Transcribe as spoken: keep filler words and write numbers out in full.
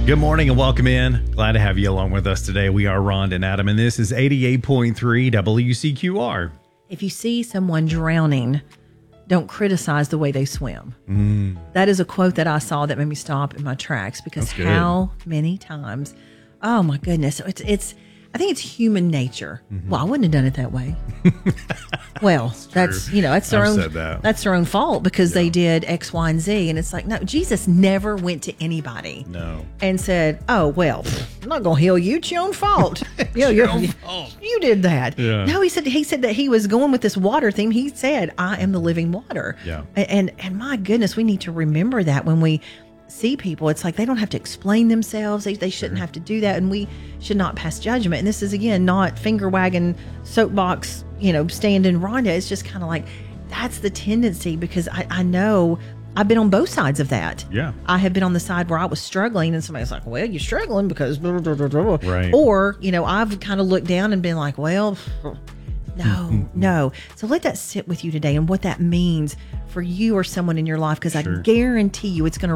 Good morning and welcome in. Glad to have you along with us today. We are Rhonda and Adam, and this is eighty-eight point three W C Q R. If you see someone drowning, don't criticize the way they swim. Mm. That is a quote that I saw that made me stop in my tracks because how many times, oh my goodness, it's it's. I think it's human nature. Mm-hmm. Well, I wouldn't have done it that way. Well, that's, that's you know, that's their I've own said that. that's their own fault because Yeah. they did X, Y, and Z. And it's like, no, Jesus never went to anybody No. and said, "Oh well, I'm not gonna heal you. It's your own fault. you, know, your you- own you- fault. you did that." Yeah. No, he said he said that he was going with this water theme. He said, "I am the living water." Yeah. And and, and my goodness, we need to remember that when we see people, it's like they don't have to explain themselves. They, they shouldn't have to do that, and we should not pass judgment. And this is again not finger wagging, soapbox, you know, standing Rhonda. It's just kind of like that's the tendency because I, I know I've been on both sides of that. Yeah. I have been on the side where I was struggling, and somebody's like, "Well, you're struggling because," blah, blah, blah, blah. Right. Or you know, I've kind of looked down and been like, "Well." No, no. So let that sit with you today and what that means for you or someone in your life, because Sure. I guarantee you it's going to